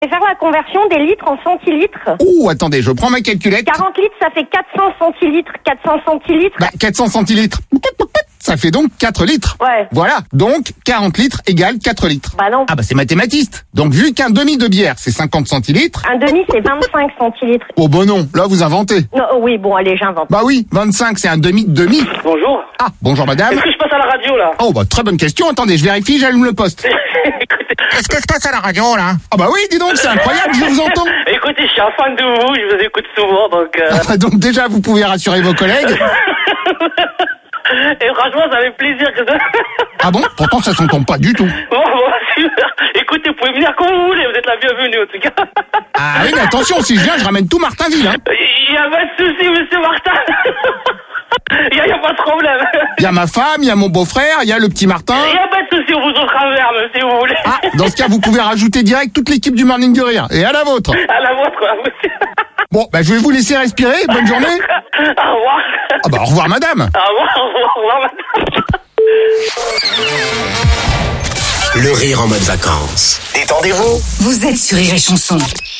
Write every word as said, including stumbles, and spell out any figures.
Je vais faire la conversion des litres en centilitres. Ouh, attendez, je prends ma calculette. quarante litres, ça fait quatre cents centilitres. quatre cents centilitres. Bah, quatre cents centilitres. Ça fait donc quatre litres. Ouais. Voilà. Donc, quarante litres égale quatre litres. Bah non. Ah bah c'est mathématiste. Donc, vu qu'un demi de bière, c'est cinquante centilitres. Un demi, c'est vingt-cinq centilitres. Oh bon non, là vous inventez. Non, oh oui, bon, allez, j'invente. Bah oui, vingt-cinq, c'est un demi de demi. Bonjour. Ah, bonjour madame. Est-ce que je passe à la radio, là? Oh bah très bonne question. Attendez, je vérifie, j'allume le poste. Écoutez, Qu'est-ce que je passe à la radio là? Ah bah oui, dis donc, c'est incroyable, je vous entends. écoutez, je suis un fan de vous, je vous écoute souvent, donc... Euh... Ah, donc déjà, vous pouvez rassurer vos collègues. Et franchement, ça fait plaisir que ça... Ah bon? Pourtant, ça s'entend pas du tout. Bon, bon, super. Écoutez, vous pouvez venir quand vous voulez, vous êtes la bienvenue, en tout cas. Ah oui, mais attention, si je viens, je ramène tout Martinville, hein. Il y a pas de souci, monsieur Martin. Il y, a, y a pas de problème. Il y a ma femme, il y a mon beau-frère, il y a le petit Martin. Il y a pas de souci, on vous offre un verre, même, si vous voulez. Ah, dans ce cas, vous pouvez rajouter direct toute l'équipe du Morning du Rire. Et à la vôtre. À la vôtre, monsieur. Bon, bah je vais vous laisser respirer. Bonne journée. Au revoir. Ah bah au revoir madame. Au revoir, au revoir, au revoir, madame. Le rire en mode vacances. Détendez-vous. Vous êtes sur Rire et Chanson.